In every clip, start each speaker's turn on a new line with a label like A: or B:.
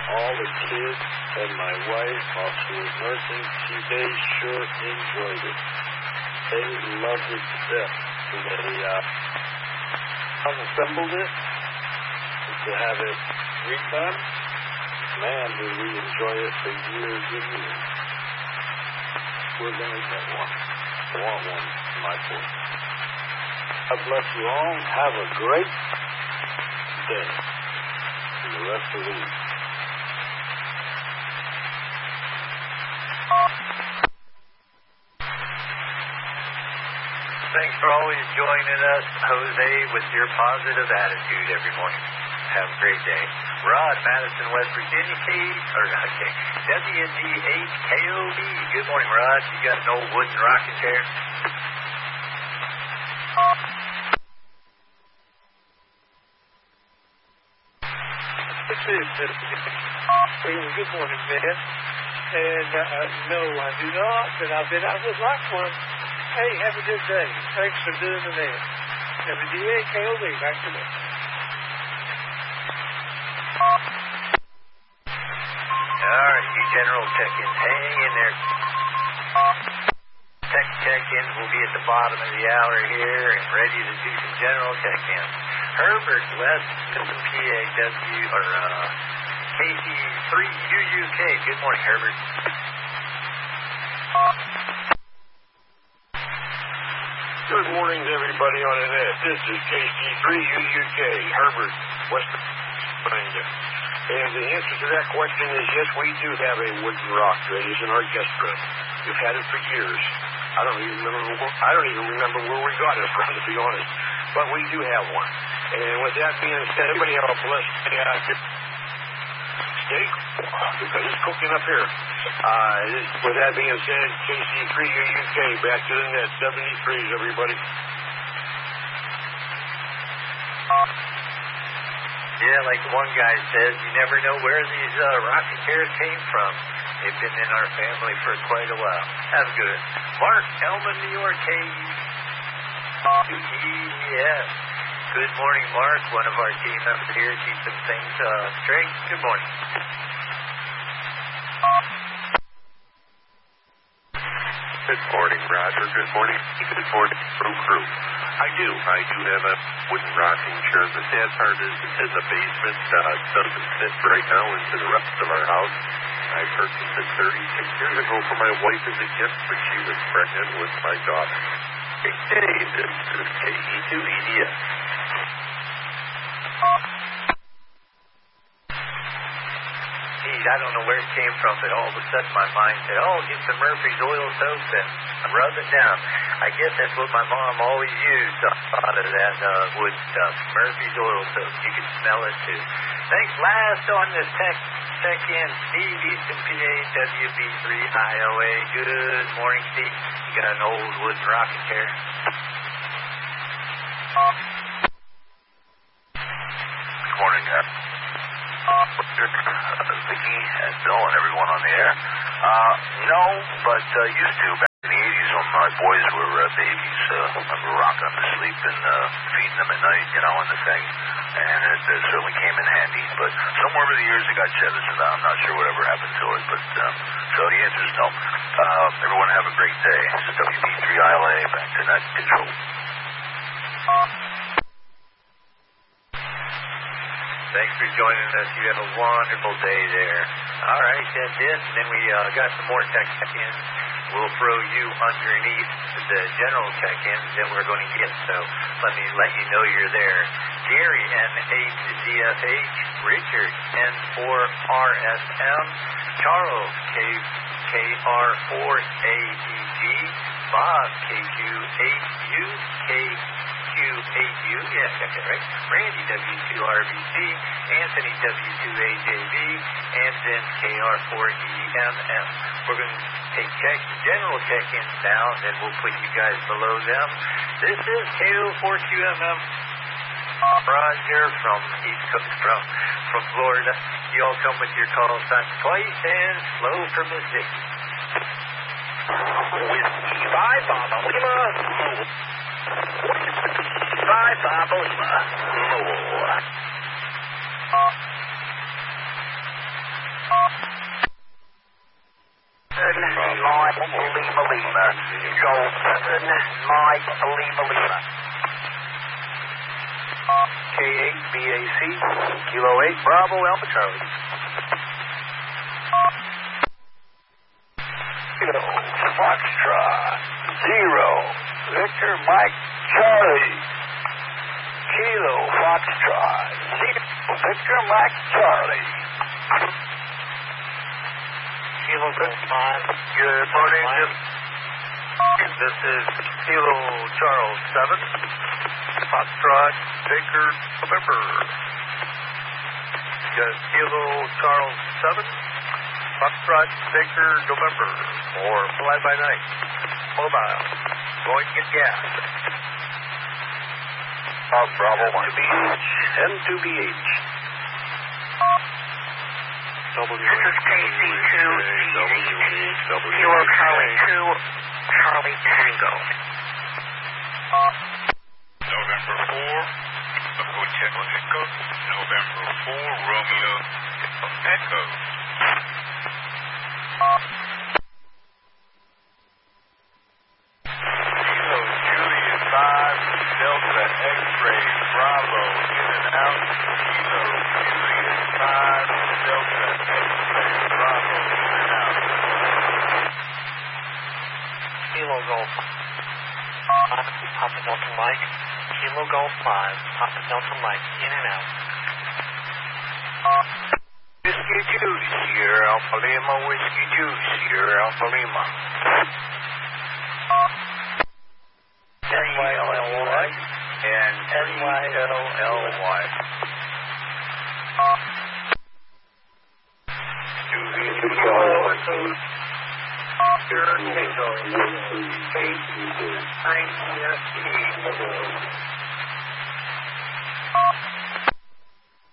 A: all the kids and my wife, while she was nursing, they sure enjoyed it. They loved it to death. So they assembled it to have it redone. Man, did we enjoy it for years and years. We're going to get one. I want one for my boy. God bless you all. Have a great day for the rest of the week.
B: Thanks for always joining us, Jose, with your positive attitude every morning. Have a great day. Rod, Madison, West Virginia, WNDHKOB. Good morning, Rod. You got an old wooden rocking chair?
C: Good morning, man. And no, I do not, but I bet I would like one. Hey, have a good day. Thanks for doing the net. WNDHKOB, back to me.
B: All right, you general check-ins, hang in there. Tech check-ins will be at the bottom of the hour here and ready to do some general check-ins. Herbert West, PAW, or KC3UUK. Good morning, Herbert.
D: Good morning to everybody on the net. This is KC3UUK, Herbert, West Virginia. And the answer to that question is yes, we do have a wooden rock that is in our guest room. We've had it for years. I don't even remember where we got it from, to be honest. But we do have one. And with that being said, everybody have a blessed day out here. Stay cool, because it's cooking up here. With that being said, KC3UUK, back to the net, 73s, everybody.
B: Yeah, like one guy says, you never know where these rocking chairs came from. They've been in our family for quite a while. Have good. Mark, Elma, New York, KES. Good morning, Mark. One of our team members here keeping things straight. Good morning.
E: Good morning, Roger. Good morning. Good morning, crew. I do have a wooden rocking chair. The sad part is it's in the basement. It doesn't fit right now into the rest of our house. I purchased it 36 years ago for my wife as a gift when she was pregnant with my daughter. Hey, this is KE2EDS.
B: I don't know where it came from, but all of a sudden my mind said, get some Murphy's oil soap and rub it down. I guess that's what my mom always used. I thought of that wood stuff. Murphy's oil soap. You can smell it too. Thanks. Last on this check-in, Steve Easton, PA, WB3IOA. Good morning, Steve. You got an old wooden rocking chair?
E: Good morning, Vicky and Bill and everyone on the air. No, but used to back in the 80s when my boys were babies. I remember rocking them to sleep and feeding them at night, and the thing. And it certainly came in handy. But somewhere over the years it got jettisoned. I'm not sure whatever happened to it. But so the answer is no. Everyone have a great day. This is WB3ILA, back to net control.
B: Thanks for joining us. You have a wonderful day there. All right, that's it. And then we got some more check-ins. We'll throw you underneath the general check-ins that we're going to get. So let me let you know you're there. Gary, N8ZFH, Richard, N4RSM, Charles, KR4AEG, Bob, KQ8U, KQ8U, yeah, got that right, Randy, W2RBC, Anthony, W2AJV, and then KR4EMM. We're going to take general check-ins now, and then we'll put you guys below them. This is KO4QMM. Roger from East Coast, from Florida. You all come with your call signs twice and slow for Mississippi.
E: Whiskey 5 Papa Lima. Whiskey 5 Papa Lima. Mike Lima Lima. Control 7 Mike Lima Lima.
B: K8 BAC, Kilo 8 Bravo Alpha Charlie.
E: Kilo Foxtrot 0 Victor Mike Charlie. Kilo Foxtrot 0 Victor Mike Charlie.
B: Kilo 5. Good morning, Jim. This is Kilo Charles 7. Foxtrot Baker November. Kilo Charles 7. Foxtrot Baker November. Or fly by night. Mobile. Going to get gas.
E: Bravo 1.
A: N2BH.
F: This is KC2 Kilo Charlie 2 Charlie Tango.
G: November 4, Hotel Echo. November 4, Romeo Echo. Kilo Juliet 5, Delta X-Ray, Bravo, in and out. Kilo Juliet 5, Delta X-Ray, Bravo, in and out.
B: Kilo Golf 5, Papa Delta Mike. Kilo Golf 5, Papa Delta Mike, in and out.
E: Whiskey 2, Sierra Alpha Lima, Whiskey 2, Sierra Alpha Lima. NYLLY and NYLLY.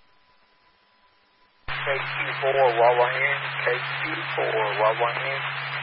E: KQ4 Wawa Hand, KQ4 Wawa Hand.